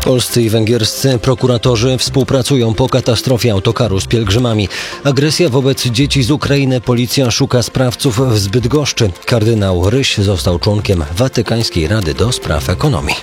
Polscy i węgierscy prokuratorzy współpracują po katastrofie autokaru z pielgrzymami. Agresja wobec dzieci z Ukrainy. Policja szuka sprawców w Bydgoszczy. Kardynał Ryś został członkiem Watykańskiej Rady do Spraw Ekonomii.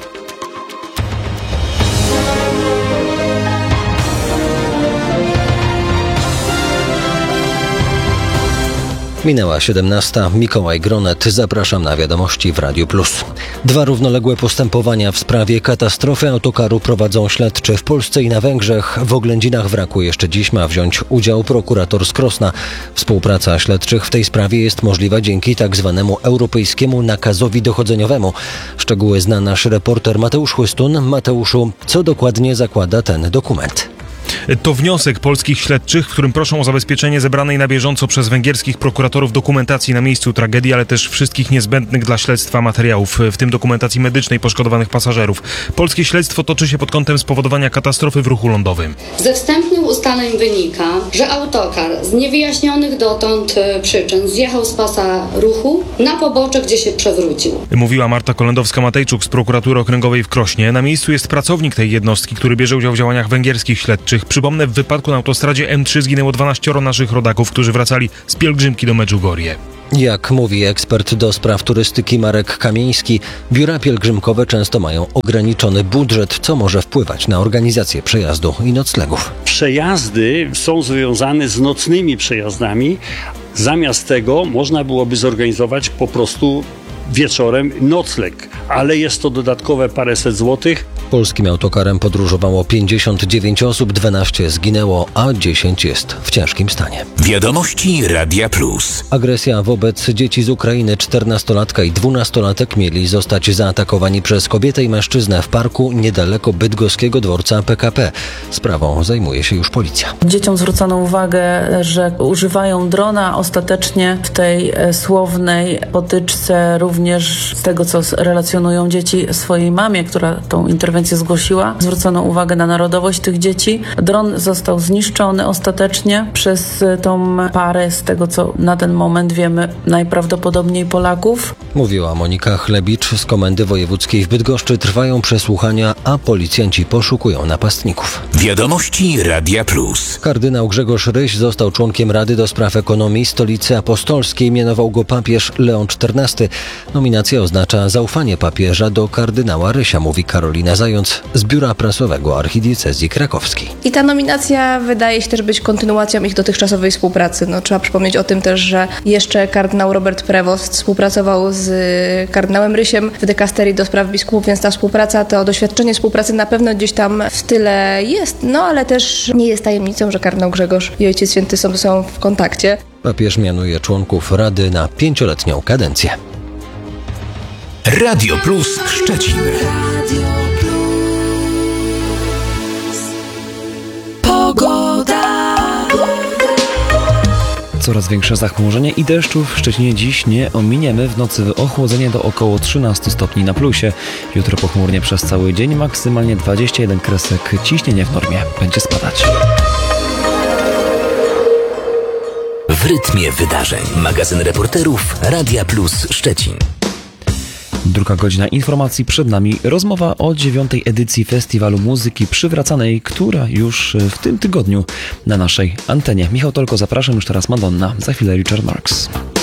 Minęła 17. Mikołaj Gronet. Zapraszam na wiadomości w Radiu Plus. 2 równoległe postępowania w sprawie katastrofy autokaru prowadzą śledczy w Polsce i na Węgrzech. W oględzinach wraku jeszcze dziś ma wziąć udział prokurator z Krosna. Współpraca śledczych w tej sprawie jest możliwa dzięki tzw. europejskiemu nakazowi dochodzeniowemu. Szczegóły zna nasz reporter Mateusz Chłystun. Mateuszu, co dokładnie zakłada ten dokument? To wniosek polskich śledczych, w którym proszą o zabezpieczenie zebranej na bieżąco przez węgierskich prokuratorów dokumentacji na miejscu tragedii, ale też wszystkich niezbędnych dla śledztwa materiałów, w tym dokumentacji medycznej poszkodowanych pasażerów. Polskie śledztwo toczy się pod kątem spowodowania katastrofy w ruchu lądowym. Ze wstępnych ustaleń wynika, że autokar z niewyjaśnionych dotąd przyczyn zjechał z pasa ruchu na pobocze, gdzie się przewrócił. Mówiła Marta Kolendowska-Matejczuk z prokuratury okręgowej w Krośnie. Na miejscu jest pracownik tej jednostki, który bierze udział w działaniach węgierskich śledczych. Przypomnę, w wypadku na autostradzie M3 zginęło 12 naszych rodaków, którzy wracali z pielgrzymki do Medjugorje. Jak mówi ekspert do spraw turystyki Marek Kamieński, biura pielgrzymkowe często mają ograniczony budżet, co może wpływać na organizację przejazdu i noclegów. Przejazdy są związane z nocnymi przejazdami. Zamiast tego można byłoby zorganizować po prostu wieczorem nocleg, ale jest to dodatkowe paręset złotych. Polskim autokarem podróżowało 59 osób, 12 zginęło, a 10 jest w ciężkim stanie. Wiadomości Radia Plus. Agresja wobec dzieci z Ukrainy. 14-latka i 12-latek mieli zostać zaatakowani przez kobietę i mężczyznę w parku niedaleko bydgoskiego dworca PKP. Sprawą zajmuje się już policja. Dzieciom zwrócono uwagę, że używają drona. Ostatecznie w tej słownej potyczce również z tego, co relacjonują dzieci swojej mamie, która tą interwencję zgłosiła, zwrócono uwagę na narodowość tych dzieci. Dron został zniszczony ostatecznie przez tą parę, z tego co na ten moment wiemy, najprawdopodobniej Polaków. Mówiła Monika Chlebicz z Komendy Wojewódzkiej w Bydgoszczy. Trwają przesłuchania, a policjanci poszukują napastników. Wiadomości Radia Plus. Kardynał Grzegorz Ryś został członkiem Rady do Spraw Ekonomii Stolicy Apostolskiej. Mianował go papież Leon XIV. Nominacja oznacza zaufanie papieża do kardynała Rysia, mówi Karolina Zając z Biura Prasowego Archidiecezji Krakowskiej. I ta nominacja wydaje się też być kontynuacją ich dotychczasowej współpracy. Trzeba przypomnieć o tym też, że jeszcze kardynał Robert Prevost współpracował z kardynałem Rysiem w dykasterii do spraw biskupów, więc ta współpraca, to doświadczenie współpracy na pewno gdzieś tam w tyle jest, ale też nie jest tajemnicą, że kardynał Grzegorz i Ojciec Święty są w kontakcie. Papież mianuje członków Rady na 5-letnią kadencję. Radio Plus Szczecin. Pogoda. Coraz większe zachmurzenie i deszczu w Szczecinie dziś nie ominiemy. W nocy ochłodzenie do około 13 stopni na plusie. Jutro pochmurnie przez cały dzień, maksymalnie 21 kresek. Ciśnienie w normie będzie spadać. W rytmie wydarzeń. Magazyn reporterów Radia Plus Szczecin. Druga godzina informacji przed nami. Rozmowa o 9. edycji Festiwalu Muzyki Przywracanej, która już w tym tygodniu na naszej antenie. Michał Tolko, zapraszam, już teraz Madonna, za chwilę Richard Marx.